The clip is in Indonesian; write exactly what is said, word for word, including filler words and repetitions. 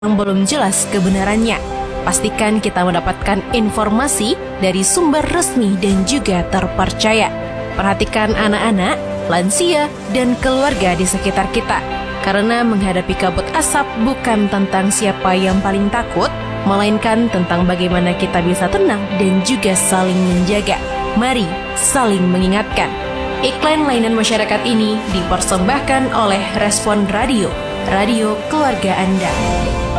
yang belum jelas kebenarannya. Pastikan kita mendapatkan informasi dari sumber resmi dan juga terpercaya. Perhatikan anak-anak, lansia, dan keluarga di sekitar kita. Karena menghadapi kabut asap bukan tentang siapa yang paling takut, melainkan tentang bagaimana kita bisa tenang dan juga saling menjaga. Mari saling mengingatkan. Iklan layanan masyarakat ini dipersembahkan oleh Respon Radio, radio keluarga Anda.